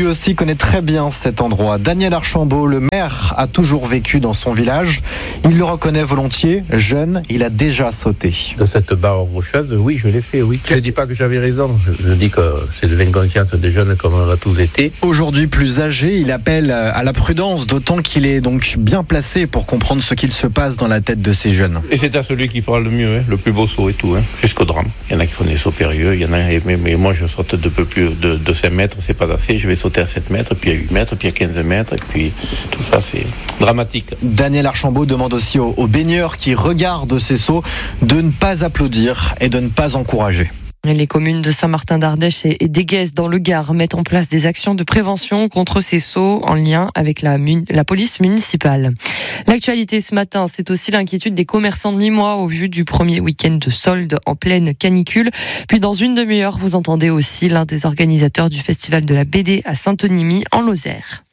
Lui aussi connaît très bien cet endroit. Daniel Archambault, le maire, a toujours vécu dans son village. Il le reconnaît volontiers. Jeune, il a déjà sauté. De cette barre rocheuse, oui, je l'ai fait, oui. Je ne dis pas que j'avais raison. Je dis que c'est de l'inconscience des jeunes comme on l'a tous été. Aujourd'hui plus âgé, il appelle à la prudence, d'autant qu'il est donc bien placé pour comprendre ce qu'il se passe dans la tête de ces jeunes. Et c'est à celui qui fera le mieux, le plus beau saut et tout, jusqu'au drame. Il y en a qui font des sauts périlleux, il y en a, mais moi je saute de peu plus de 5 mètres, c'est pas assez. Je vais sauter à 7 mètres, puis à 8 mètres, puis à 15 mètres, et puis tout ça c'est dramatique. Daniel Archambault demande aussi aux baigneurs qui regardent ces sauts de ne pas applaudir et de ne pas encourager. Les communes de Saint-Martin-d'Ardèche et d'Éguès dans le Gard mettent en place des actions de prévention contre ces sauts en lien avec la police municipale. L'actualité ce matin, c'est aussi l'inquiétude des commerçants nîmois au vu du premier week-end de soldes en pleine canicule. Puis dans une demi-heure, vous entendez aussi l'un des organisateurs du festival de la BD à Saint-Onimy en Lozère.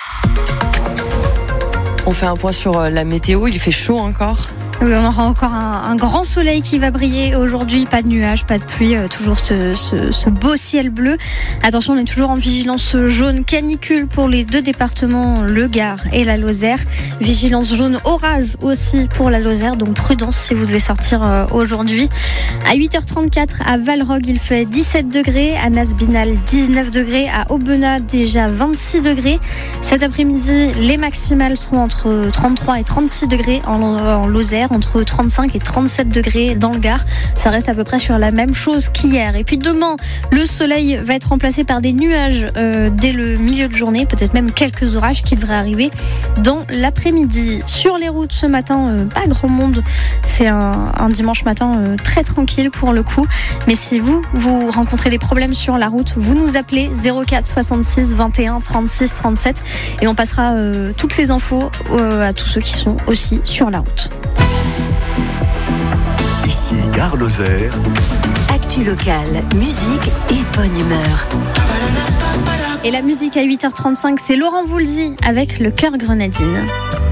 On fait un point sur la météo, il fait chaud encore. Oui, on aura encore un grand soleil qui va briller aujourd'hui, pas de nuages, pas de pluie, toujours ce beau ciel bleu. Attention, on est toujours en vigilance jaune canicule pour les deux départements, le Gard et la Lozère. Vigilance jaune orage aussi pour la Lozère, donc prudence si vous devez sortir aujourd'hui. À 8h34, à Valrog, il fait 17 degrés, à Nasbinal 19 degrés, à Aubenas déjà 26 degrés. Cet après-midi, les maximales seront entre 33 et 36 degrés en Lozère, entre 35 et 37 degrés dans le Gard. Ça reste à peu près sur la même chose qu'hier. Et puis demain, le soleil va être remplacé par des nuages dès le milieu de journée, peut-être même quelques orages qui devraient arriver dans l'après-midi. Sur les routes ce matin, pas grand monde. C'est un dimanche matin très tranquille pour le coup. Mais si vous rencontrez des problèmes sur la route, vous nous appelez 04 66 21 36 37 et on passera toutes les infos à tous ceux qui sont aussi sur la route. Ici Gare Lozère. Actu locale, musique et bonne humeur. Et la musique à 8h35, c'est Laurent Voulzy avec Le Cœur Grenadine.